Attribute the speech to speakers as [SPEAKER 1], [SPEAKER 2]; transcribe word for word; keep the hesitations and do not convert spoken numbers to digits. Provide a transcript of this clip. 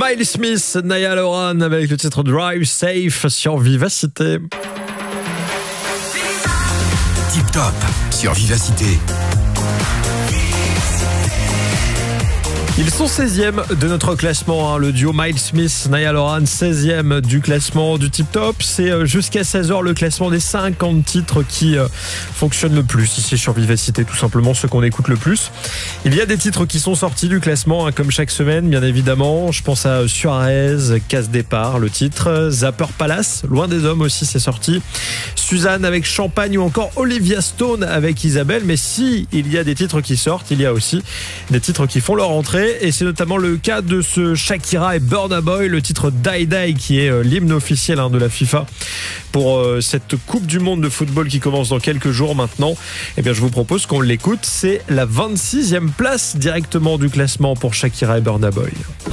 [SPEAKER 1] Miles Smith, Niall Horan avec le titre Drive Safe sur Vivacité.
[SPEAKER 2] Tip Top sur Vivacité.
[SPEAKER 1] Ils sont seizième de notre classement, hein, le duo Miles Smith, Niall Horan, seizième du classement du Tip Top. C'est jusqu'à seize heures le classement des cinquante titres qui euh, fonctionnent le plus ici sur Vivacité, tout simplement ceux qu'on écoute le plus. Il y a des titres qui sont sortis du classement, hein, comme chaque semaine, bien évidemment. Je pense à Suarez, Casse Départ, le titre. Zapper Palace, Loin des Hommes aussi, c'est sorti. Suzanne avec Champagne ou encore Olivia Stone avec Isabelle. Mais si il y a des titres qui sortent, il y a aussi des titres qui font leur entrée. Et c'est notamment le cas de ce Shakira et Burna Boy, le titre Die Die qui est l'hymne officiel hein, de la FIFA pour euh, cette Coupe du Monde de football qui commence dans quelques jours maintenant. Eh bien, je vous propose qu'on l'écoute. C'est la vingt-sixième place directement du classement pour Shakira et Burna Boy.